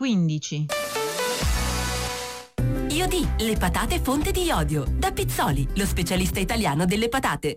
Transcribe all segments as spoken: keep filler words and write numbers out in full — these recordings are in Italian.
quindici. Iodi, le patate fonte di iodio. Da Pizzoli, lo specialista italiano delle patate.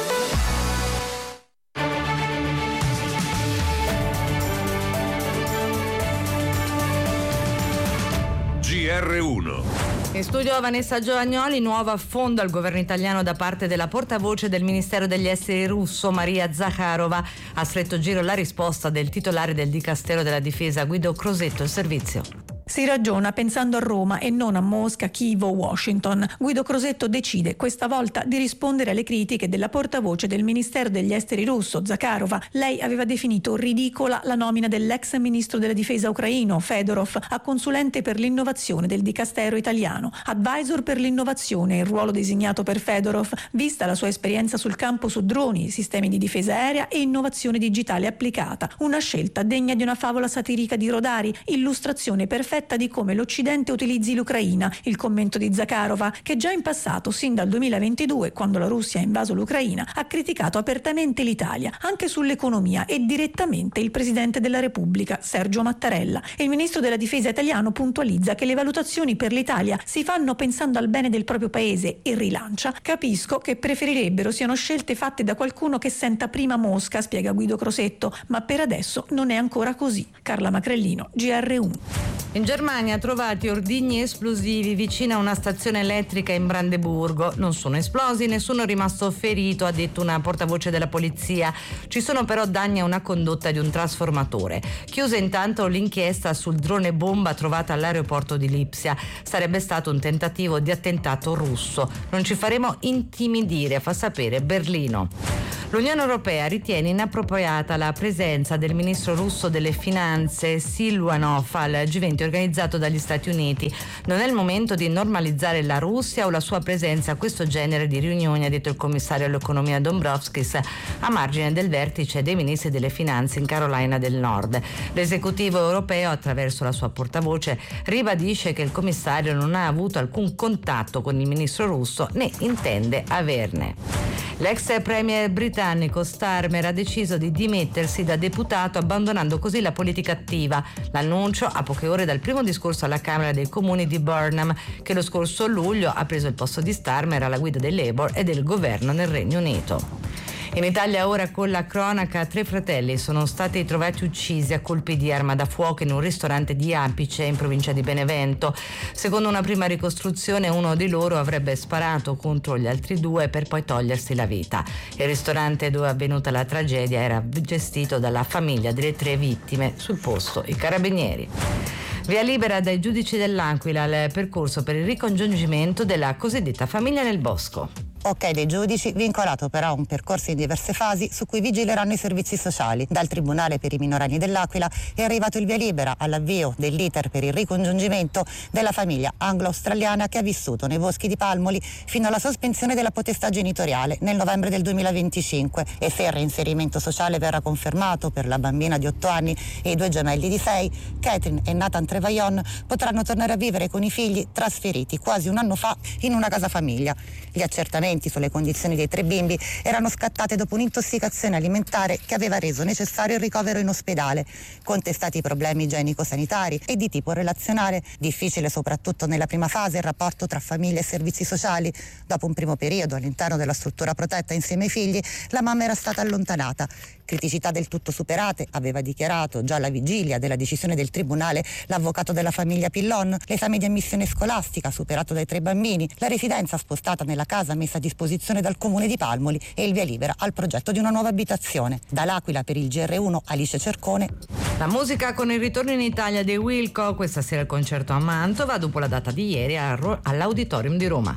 G R uno. In studio Vanessa Giovagnoli, nuovo affondo al governo italiano da parte della portavoce del Ministero degli Esteri russo Maria Zakharova. A stretto giro la risposta del titolare del Dicastero della Difesa Guido Crosetto, il servizio. Si ragiona pensando a Roma e non a Mosca, Kiev o Washington. Guido Crosetto decide questa volta di rispondere alle critiche della portavoce del Ministero degli Esteri russo, Zakharova. Lei aveva definito ridicola la nomina dell'ex ministro della difesa ucraino, Fedorov, a consulente per l'innovazione del Dicastero italiano. Advisor per l'innovazione, il ruolo designato per Fedorov, vista la sua esperienza sul campo su droni, sistemi di difesa aerea e innovazione digitale applicata. Una scelta degna di una favola satirica di Rodari, illustrazione perfetta di come l'Occidente utilizzi l'Ucraina, il commento di Zakharova, che già in passato, sin dal duemilaventidue, quando la Russia ha invaso l'Ucraina, ha criticato apertamente l'Italia, anche sull'economia, e direttamente il Presidente della Repubblica, Sergio Mattarella. Il Ministro della Difesa italiano puntualizza che le valutazioni per l'Italia si fanno pensando al bene del proprio paese e rilancia: capisco che preferirebbero siano scelte fatte da qualcuno che senta prima Mosca, spiega Guido Crosetto, ma per adesso non è ancora così. Carla Macrellino, G R uno. In Germania trovati ordigni esplosivi vicino a una stazione elettrica in Brandeburgo. Non sono esplosi, nessuno è rimasto ferito, ha detto una portavoce della polizia. Ci sono però danni a una condotta di un trasformatore. Chiusa intanto l'inchiesta sul drone bomba trovata all'aeroporto di Lipsia. Sarebbe stato un tentativo di attentato russo. Non ci faremo intimidire, fa sapere Berlino. L'Unione Europea ritiene inappropriata la presenza del ministro russo delle finanze Silvanov al G venti organizzato dagli Stati Uniti. Non è il momento di normalizzare la Russia o la sua presenza a questo genere di riunioni, ha detto il commissario all'economia Dombrovskis a margine del vertice dei ministri delle finanze in Carolina del Nord. L'esecutivo europeo, attraverso la sua portavoce, ribadisce che il commissario non ha avuto alcun contatto con il ministro russo né intende averne. L'ex premier britannico Starmer ha deciso di dimettersi da deputato, abbandonando così la politica attiva. L'annuncio a poche ore dal primo discorso alla Camera dei Comuni di Burnham, che lo scorso luglio ha preso il posto di Starmer alla guida del Labour e del governo nel Regno Unito. In Italia ora con la cronaca, tre fratelli sono stati trovati uccisi a colpi di arma da fuoco in un ristorante di Apice in provincia di Benevento. Secondo una prima ricostruzione, uno di loro avrebbe sparato contro gli altri due per poi togliersi la vita. Il ristorante dove è avvenuta la tragedia era gestito dalla famiglia delle tre vittime, sul posto i carabinieri. Via libera dai giudici dell'Aquila al percorso per il ricongiungimento della cosiddetta famiglia nel bosco. Ok dei giudici, vincolato però a un percorso in diverse fasi su cui vigileranno i servizi sociali. Dal Tribunale per i minorenni dell'Aquila è arrivato il via libera all'avvio dell'iter per il ricongiungimento della famiglia anglo-australiana che ha vissuto nei boschi di Palmoli fino alla sospensione della potestà genitoriale nel novembre del duemilaventicinque, e se il reinserimento sociale verrà confermato per la bambina di otto anni e i due gemelli di sei, Catherine e Nathan Trevaillon potranno tornare a vivere con i figli trasferiti quasi un anno fa in una casa famiglia. Gli accertamenti sulle condizioni dei tre bimbi erano scattate dopo un'intossicazione alimentare che aveva reso necessario il ricovero in ospedale, contestati i problemi igienico-sanitari e di tipo relazionale, difficile soprattutto nella prima fase il rapporto tra famiglia e servizi sociali. Dopo un primo periodo all'interno della struttura protetta insieme ai figli, la mamma era stata allontanata. Criticità del tutto superate, aveva dichiarato già alla vigilia della decisione del Tribunale l'avvocato della famiglia Pillon. L'esame di ammissione scolastica superato dai tre bambini, la residenza spostata nella casa messa a disposizione dal Comune di Palmoli e il via libera al progetto di una nuova abitazione. Dall'Aquila per il G R uno, Alice Cercone. La musica con il ritorno in Italia dei Wilco, questa sera il concerto a Mantova, dopo la data di ieri all'Auditorium di Roma.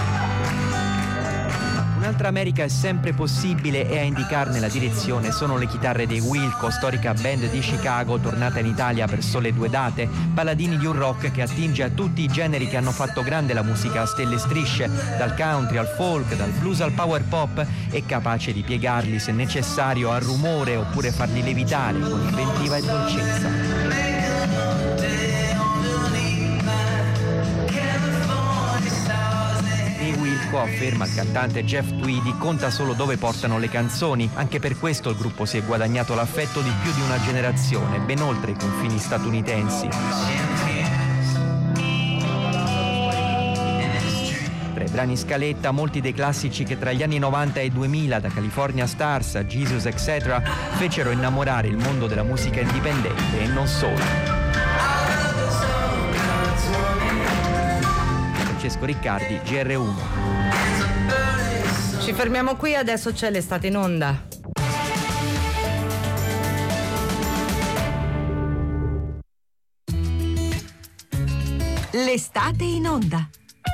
Un'altra America è sempre possibile e a indicarne la direzione sono le chitarre dei Wilco, storica band di Chicago tornata in Italia per sole due date, paladini di un rock che attinge a tutti i generi che hanno fatto grande la musica a stelle e strisce, dal country al folk, dal blues al power pop, e capace di piegarli se necessario al rumore oppure farli levitare con inventiva e dolcezza. dei Wilco, afferma il cantante Jeff Tweedy, conta solo dove portano le canzoni. Anche per questo il gruppo si è guadagnato l'affetto di più di una generazione, ben oltre i confini statunitensi. Tra i brani scaletta, molti dei classici che tra gli anni novanta e duemila, da California Stars a Jesus eccetera, fecero innamorare il mondo della musica indipendente e non solo. Francesco Riccardi, G R uno. Ci fermiamo qui, adesso c'è l'estate in onda. L'estate in onda.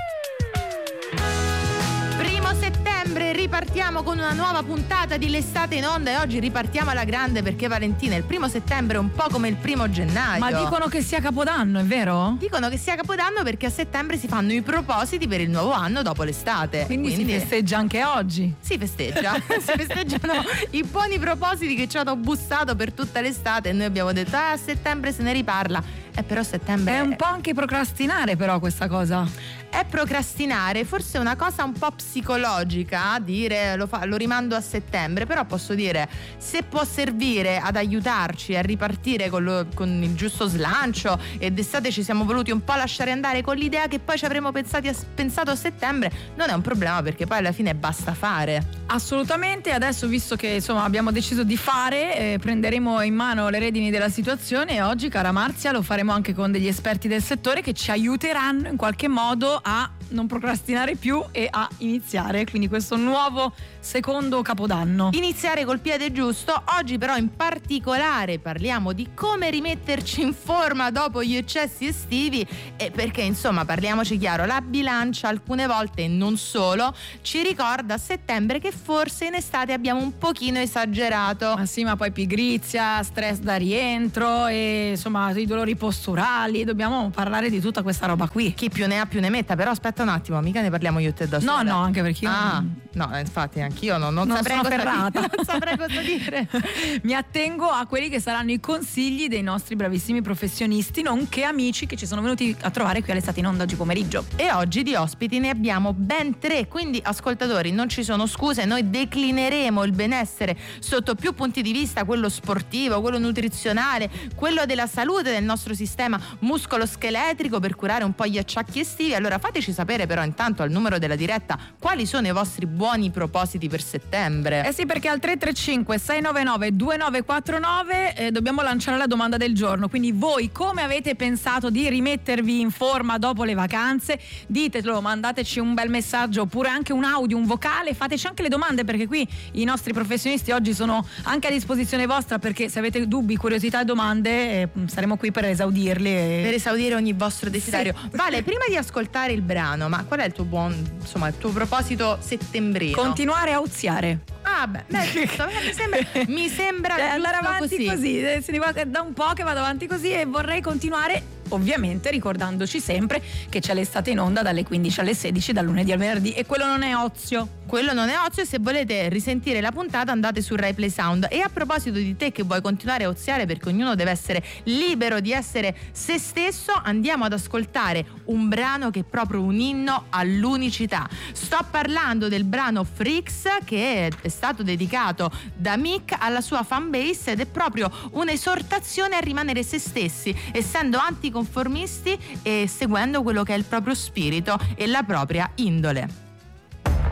Ripartiamo con una nuova puntata di L'estate in onda e oggi ripartiamo alla grande perché Valentina, il primo settembre è un po' come il primo gennaio. Ma dicono che sia Capodanno, è vero? Dicono che sia Capodanno perché a settembre si fanno i propositi per il nuovo anno dopo l'estate. Quindi, Quindi si festeggia anche oggi. Si festeggia, si festeggiano i buoni propositi che ci hanno bussato per tutta l'estate e noi abbiamo detto ah, a settembre se ne riparla. Eh, però settembre è un po' anche procrastinare, però questa cosa è procrastinare, forse è una cosa un po' psicologica dire lo, fa, lo rimando a settembre, però posso dire se può servire ad aiutarci a ripartire con, lo, con il giusto slancio e d'estate ci siamo voluti un po' lasciare andare con l'idea che poi ci avremmo pensati a, pensato a settembre, non è un problema perché poi alla fine basta fare. Assolutamente, adesso visto che insomma abbiamo deciso di fare, eh, prenderemo in mano le redini della situazione e oggi, cara Marzia, lo faremo anche con degli esperti del settore che ci aiuteranno in qualche modo a non procrastinare più e a iniziare quindi questo nuovo secondo Capodanno. Iniziare col piede giusto. Oggi però in particolare parliamo di come rimetterci in forma dopo gli eccessi estivi e perché insomma parliamoci chiaro, la bilancia alcune volte e non solo ci ricorda a settembre che forse in estate abbiamo un pochino esagerato. Ma sì, ma poi pigrizia, stress da rientro e insomma i dolori posturali, dobbiamo parlare di tutta questa roba qui. Chi più ne ha più ne metta, però aspetta un attimo, mica ne parliamo io e te da sola. No, no, anche perché io ah, non... no, infatti anch'io non, non, non saprei sono cosa ferrata. dire, non saprei cosa dire. Mi attengo a quelli che saranno i consigli dei nostri bravissimi professionisti, nonché amici che ci sono venuti a trovare qui all'Estate in onda oggi pomeriggio. E oggi di ospiti ne abbiamo ben tre, quindi ascoltatori non ci sono scuse, noi declineremo il benessere sotto più punti di vista, quello sportivo, quello nutrizionale, quello della salute del nostro sistema muscolo-scheletrico per curare un po' gli acciacchi estivi. Allora fateci sapere però intanto al numero della diretta quali sono i vostri buoni propositi per settembre. Eh sì, perché al tre tre cinque sei nove nove due nove quattro nove eh, dobbiamo lanciare la domanda del giorno, quindi voi come avete pensato di rimettervi in forma dopo le vacanze? Ditelo, mandateci un bel messaggio oppure anche un audio, un vocale, fateci anche le domande perché qui i nostri professionisti oggi sono anche a disposizione vostra, perché se avete dubbi, curiosità e domande eh, saremo qui per esaudirli e... per esaudire ogni vostro desiderio. Sì. Vale, prima di ascoltare il brano, ma qual è il tuo buon, insomma, il tuo proposito settembrino? Continuare a oziare. Ah beh, beh giusto, mi sembra, mi sembra cioè, andare avanti così, così. così. Da un po' che vado avanti così e vorrei continuare, ovviamente ricordandoci sempre che c'è l'estate in onda dalle quindici alle sedici, dal lunedì al venerdì, e quello non è ozio. Quello non è ozio, e se volete risentire la puntata andate su Rai Play Sound. E a proposito di te che vuoi continuare a oziare, perché ognuno deve essere libero di essere se stesso, andiamo ad ascoltare un brano che è proprio un inno all'unicità. Sto parlando del brano Freaks, che è stato dedicato da Mick alla sua fanbase ed è proprio un'esortazione a rimanere se stessi, essendo anticonformisti e seguendo quello che è il proprio spirito e la propria indole.